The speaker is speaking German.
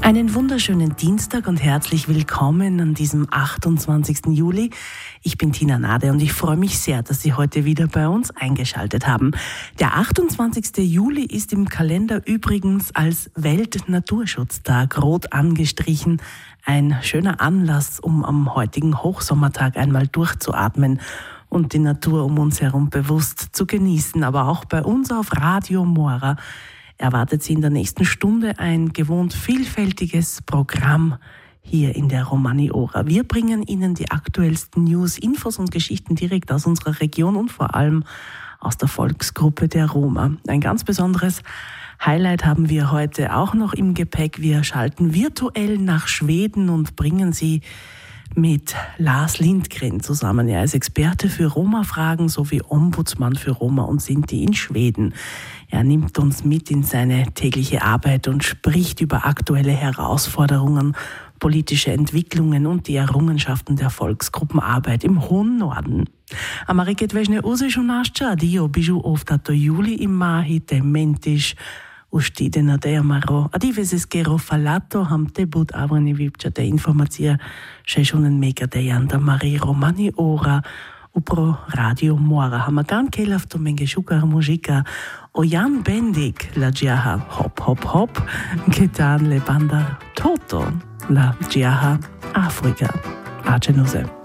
Einen wunderschönen Dienstag und herzlich willkommen an diesem 28. Juli. Ich bin Tina Nade und ich freue mich sehr, dass Sie heute wieder bei uns eingeschaltet haben. Der 28. Juli ist im Kalender übrigens als Weltnaturschutztag rot angestrichen. Ein schöner Anlass, um am heutigen Hochsommertag einmal durchzuatmen und die Natur um uns herum bewusst zu genießen. Aber auch bei uns auf Radio Mora erwartet Sie in der nächsten Stunde ein gewohnt vielfältiges Programm hier in der Romani Ora. Wir bringen Ihnen die aktuellsten News, Infos und Geschichten direkt aus unserer Region und vor allem aus der Volksgruppe der Roma. Ein ganz besonderes Highlight haben wir heute auch noch im Gepäck. Wir schalten virtuell nach Schweden und bringen Sie mit Lars Lindgren zusammen. Er ist Experte für Roma-Fragen sowie Ombudsmann für Roma und Sinti in Schweden. Er nimmt uns mit in seine tägliche Arbeit und spricht über aktuelle Herausforderungen, politische Entwicklungen und die Errungenschaften der Volksgruppenarbeit im hohen Norden. Ameriket vežne uzešu naš dio bižu ovtato juli imahi te mentiš ustide na te amaro. Adiveses kero falato ham te bud avrani vipča te informacija šešunen mega te janda Mari Romani Ora upro Radio Mora. Hamagan kelafto menge šukar muzika o Jan Bendik la džiaha hop hop hop getan le bandar toto la džiaha Afrika. Acenuse.